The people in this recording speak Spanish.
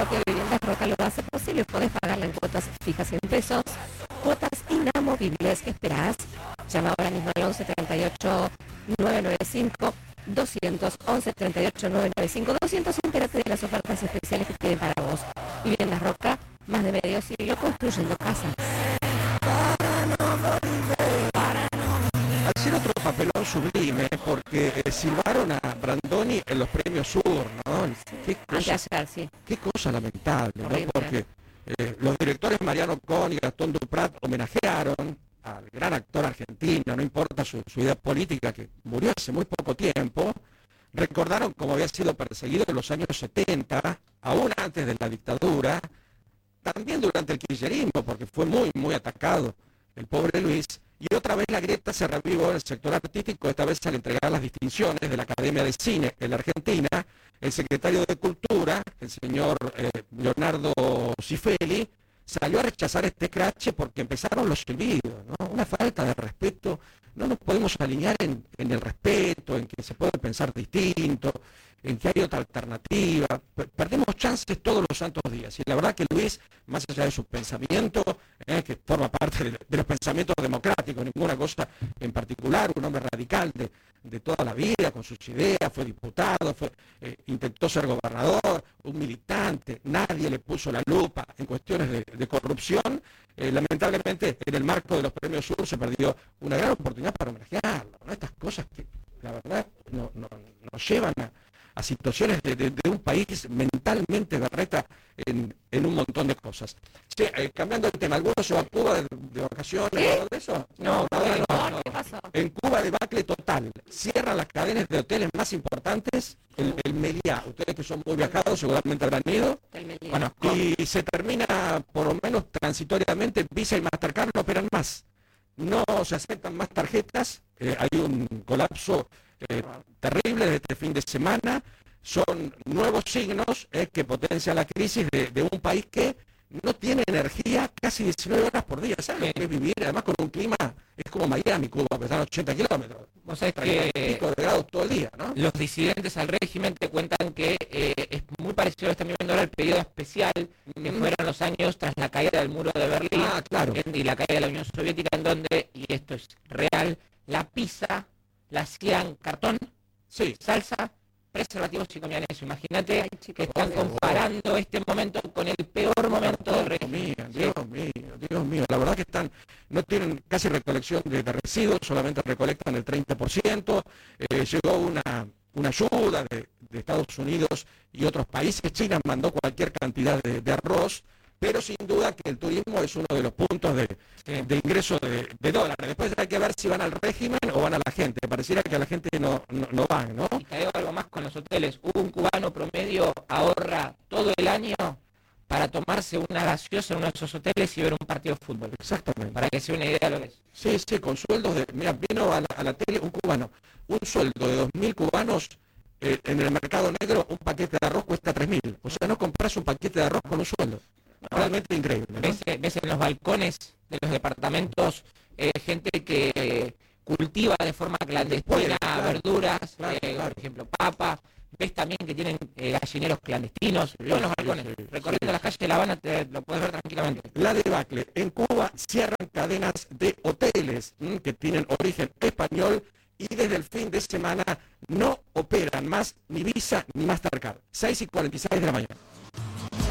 propia Viviendas Roca lo hace posible. Podés pagarla en cuotas fijas en pesos, cuotas inamovibles. ¿Qué esperás? Llama ahora mismo al 11 38 995 200, 11 38 995 200. Entérate de las ofertas especiales que tienen para vos. Viviendas Roca, más de medio siglo construyendo casas. Hacer otro papelón sublime, porque silbaron a Brandoni en los premios Sur, ¿no? Qué cosa lamentable, ¿no? Porque los directores Mariano Con y Gastón Duprat homenajearon al gran actor argentino, no importa su idea política, que murió hace muy poco tiempo. Recordaron cómo había sido perseguido en los años 70, aún antes de la dictadura, también durante el kirchnerismo, porque fue muy atacado el pobre Luis. Y otra vez la grieta se revivó en el sector artístico, esta vez al entregar las distinciones de la Academia de Cine en la Argentina. El secretario de Cultura, el señor Leonardo Cifeli, salió a rechazar este crache porque empezaron los silbidos, ¿no? Una falta de respeto. No nos podemos alinear en el respeto, en que se puede pensar distinto, en que hay otra alternativa. Perdemos chances todos los santos días. Y la verdad que Luis, más allá de su pensamiento, que forma parte de los pensamientos democráticos, ninguna cosa en particular, un hombre radical de toda la vida, con sus ideas, fue diputado, intentó ser gobernador, un militante, nadie le puso la lupa en cuestiones de corrupción. Lamentablemente, en el marco de los premios Sur se perdió una gran oportunidad para homenajearlo, ¿no? Estas cosas que, la verdad, nos llevan a situaciones de un país mentalmente berreta en un montón de cosas. Sí, cambiando el tema, ¿alguno se va a Cuba de vacaciones o algo de eso? No. ¿Qué pasó? En Cuba, debacle total. Cierran las cadenas de hoteles más importantes, el Meliá. Ustedes que son muy viajados seguramente habrán ido. Bueno, y se termina, por lo menos transitoriamente, Visa y Mastercard no operan más. No se aceptan más tarjetas. Hay un colapso terrible desde este fin de semana. Son nuevos signos que potencian la crisis de un país que no tiene energía casi 19 horas por día. ¿Sabes lo que es vivir? Además con un clima, es como Miami, Cuba, que están 80 kilómetros. Vos sabés que pico de grados todo el día, ¿no? Los disidentes al régimen te cuentan que es muy parecido a lo que están viviendo ahora el periodo especial, que fueron los años tras la caída del muro de Berlín y la caída de la Unión Soviética, en donde, y esto es real, la pizza la hacían cartón, salsa, preservativos y comían eso. Imagínate que están comparando este momento con el peor momento del régimen. Dios mío, la verdad que no tienen casi recolección de residuos, solamente recolectan el 30%. Llegó una ayuda de Estados Unidos y otros países. China mandó cualquier cantidad de arroz, pero sin duda que el turismo es uno de los puntos de ingreso de dólares. Después hay que ver si van al régimen o van a la gente. Pareciera que a la gente no van, ¿no? Y te digo algo más con los hoteles. Un cubano promedio ahorra todo el año para tomarse una gaseosa en uno de esos hoteles y ver un partido de fútbol. Exactamente. Para que sea una idea de lo que es. Sí, con sueldos mira, vino a la tele un cubano. Un sueldo de 2.000 cubanos en el mercado negro, un paquete de arroz cuesta 3.000. O sea, no compras un paquete de arroz con un sueldo. Realmente increíble, ¿no? Ves en los balcones de los departamentos gente que cultiva de forma clandestina verduras, por ejemplo papa. Ves también que tienen gallineros clandestinos en los balcones. Recorriendo las calles de La Habana lo puedes ver tranquilamente. La debacle. En Cuba cierran cadenas de hoteles que tienen origen español y desde el fin de semana no operan más ni Visa ni Mastercard. 6:46 de la mañana.